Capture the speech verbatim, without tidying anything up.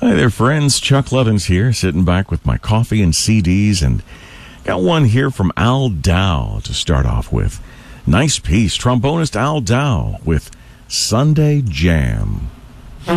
Hi there, friends. Chuck Levins here, sitting back with my coffee and C Ds, and got one here from Al Dow to start off with. Nice piece. Trombonist Al Dow with Sunday Jam.